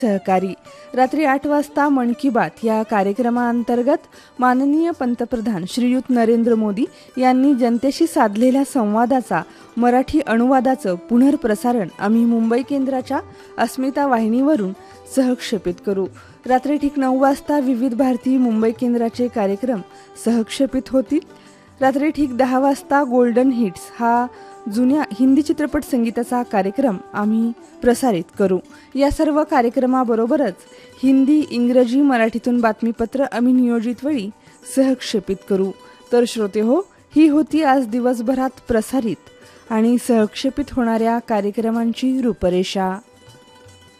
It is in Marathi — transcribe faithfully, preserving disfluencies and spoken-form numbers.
सहकारी रात्री आठ वाजता मन की बात या कार्यक्रमाअंतर्गत माननीय पंतप्रधान श्रीयुत नरेंद्र मोदी यांनी जनतेशी साधलेल्या संवादाचा मराठी अनुवादाचं पुनर्प्रसारण आम्ही मुंबई केंद्राच्या अस्मिता वाहिनीवरून सहक्षेपित करू। रात्री ठीक नऊ वाजता विविध भारती मुंबई केंद्राचे कार्यक्रम सहक्षेपित होतील। रात्री ठीक दहा वाजता गोल्डन हिट्स हा जुन्या हिंदी चित्रपट संगीताचा कार्यक्रम आम्ही प्रसारित करू। या सर्व कार्यक्रमाबरोबरच हिंदी, इंग्रजी, मराठीतून बातमीपत्र आम्ही नियोजित वेळी सहक्षेपित करू। तर श्रोते हो, ही होती आज दिवसभरात प्रसारित आणि सहक्षेपित होणाऱ्या कार्यक्रमांची रूपरेषा।